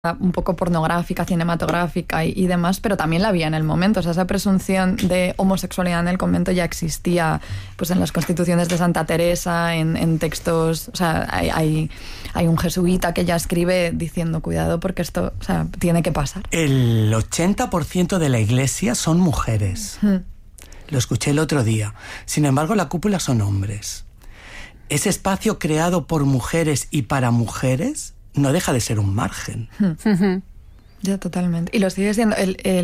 un poco pornográfica, cinematográfica y demás, pero también la había en el momento. O sea, esa presunción de homosexualidad en el convento ya existía pues en las constituciones de Santa Teresa, en textos. O sea, hay un jesuita que ya escribe diciendo cuidado porque esto, o sea, tiene que pasar. El 80% de la iglesia son mujeres. Lo escuché el otro día. Sin embargo, la cúpula son hombres. Ese espacio creado por mujeres y para mujeres no deja de ser un margen. Ya, totalmente. Y lo sigue siendo.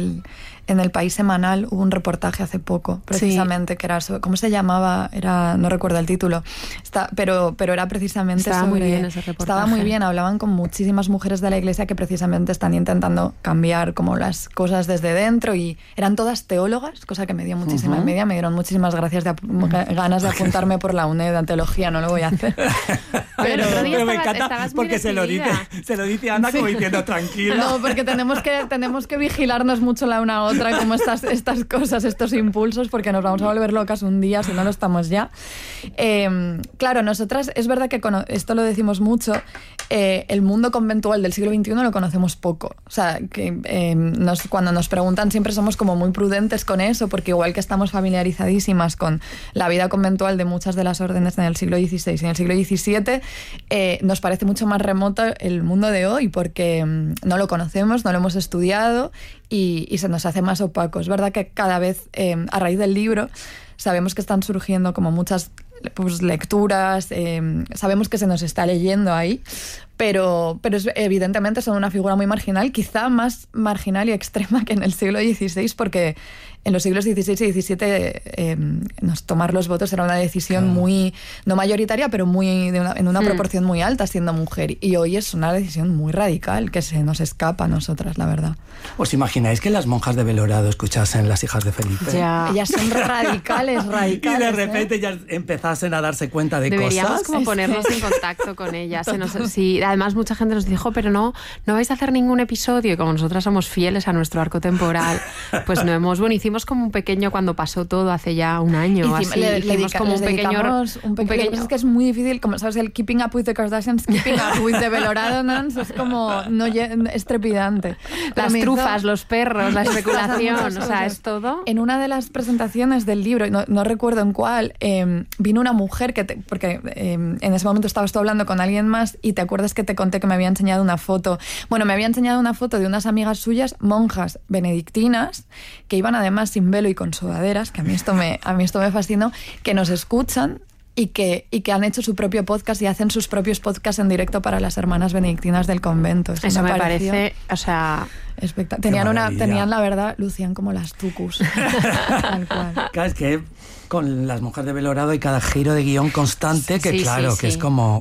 En El País Semanal hubo un reportaje hace poco, precisamente, que era sobre, ¿cómo se llamaba? No recuerdo el título, pero era precisamente estaba sobre... muy bien ese reportaje. Estaba muy bien, hablaban con muchísimas mujeres de la iglesia que precisamente están intentando cambiar como las cosas desde dentro, y eran todas teólogas, cosa que me dio muchísima envidia, me dieron muchísimas ganas de apuntarme por la UNED en teología, no lo voy a hacer. Pero me encanta porque se lo dice Ana como diciendo tranquila. No, porque tenemos que vigilarnos mucho la una a otra, como estas cosas, estos impulsos, porque nos vamos a volver locas un día si no lo estamos ya. Claro, nosotras, es verdad que esto lo decimos mucho, el mundo conventual del siglo XXI lo conocemos poco. O sea, que cuando nos preguntan siempre somos como muy prudentes con eso, porque igual que estamos familiarizadísimas con la vida conventual de muchas de las órdenes en el siglo XVI y en el siglo XVII, nos parece mucho más remoto el mundo de hoy, porque no lo conocemos, no lo hemos estudiado y se nos hace más opaco. Es verdad que cada vez, a raíz del libro, sabemos que están surgiendo como muchas lecturas, sabemos que se nos está leyendo ahí, pero evidentemente son una figura muy marginal, quizá más marginal y extrema que en el siglo XVI, porque en los siglos XVI y XVII tomar los votos era una decisión muy, no mayoritaria, pero en una proporción muy alta siendo mujer, y hoy es una decisión muy radical que se nos escapa a nosotras, la verdad. ¿Os imagináis que las monjas de Belorado escuchasen Las hijas de Felipe? Ya. Ellas son radicales. Y de repente ellas empezasen a darse cuenta de Deberíamos cosas. como ponernos en contacto con ellas. Sí, además mucha gente nos dijo, pero no vais a hacer ningún episodio, y como nosotras somos fieles a nuestro arco temporal, pues no hemos... Bueno, hicimos como un pequeño cuando pasó todo hace ya un año. Hicimos como un pequeño... Es que es muy difícil, como sabes, el Keeping Up with the Kardashians, Keeping Up with the Beloradonans, es como es trepidante. Las trufas, los perros, la especulación, o sea, es todo. En una de las presentaciones del libro, no recuerdo en cuál, vino una mujer porque en ese momento estabas tú hablando con alguien más, y te acuerdas que te conté que me había enseñado una foto. Bueno, me había enseñado una foto de unas amigas suyas, monjas benedictinas, que iban además sin velo y con sudaderas, que a mí esto me fascinó, que nos escuchan y que han hecho su propio podcast y hacen sus propios podcasts en directo para las hermanas benedictinas del convento. Eso me parece, o sea... Tenían, la verdad, lucían como las tucus. Tal cual. Claro, es que con las monjas de Belorado hay cada giro de guión constante que que es como...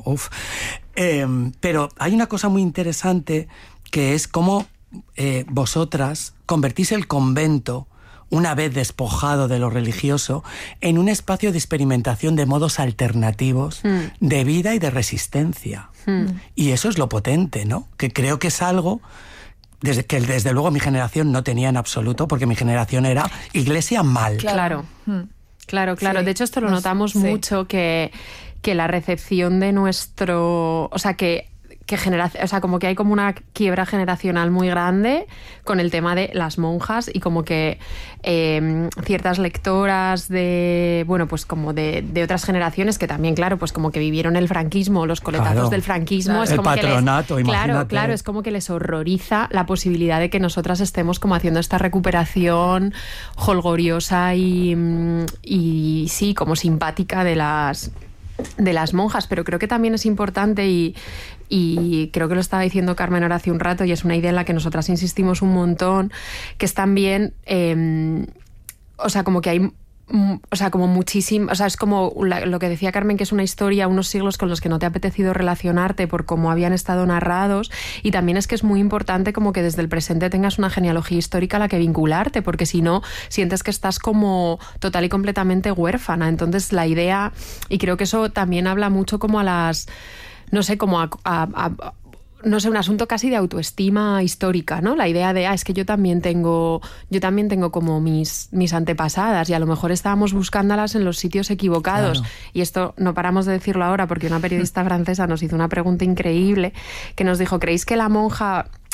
pero hay una cosa muy interesante, que es cómo vosotras convertís el convento, una vez despojado de lo religioso, en un espacio de experimentación de modos alternativos de vida y de resistencia. Y eso es lo potente, ¿no? Que creo que es algo que desde luego mi generación no tenía en absoluto, porque mi generación era iglesia mal. Claro. Sí. De hecho, esto lo notamos mucho, que la recepción de nuestro... O sea, como que hay como una quiebra generacional muy grande con el tema de las monjas, y como que ciertas lectoras de otras generaciones que también, claro, pues como que vivieron el franquismo, los coletazos del franquismo, es el como patronato, imagínate. Claro, es como que les horroriza la posibilidad de que nosotras estemos como haciendo esta recuperación jolgoriosa y sí, como simpática de las monjas. Pero creo que también es importante, y creo que lo estaba diciendo Carmen ahora hace un rato, y es una idea en la que nosotras insistimos un montón, que es también, como que hay... como muchísimo, es como lo que decía Carmen, que es una historia, unos siglos con los que no te ha apetecido relacionarte por cómo habían estado narrados, y también es que es muy importante como que desde el presente tengas una genealogía histórica a la que vincularte, porque si no, sientes que estás como total y completamente huérfana. Entonces la idea, y creo que eso también habla mucho como a las... no sé, como un asunto casi de autoestima histórica, ¿no? La idea de, es que yo también tengo como mis antepasadas, y a lo mejor estábamos buscándolas en los sitios equivocados. Claro. Y esto no paramos de decirlo ahora, porque una periodista francesa nos hizo una pregunta increíble, que nos dijo, ¿creéis que la monja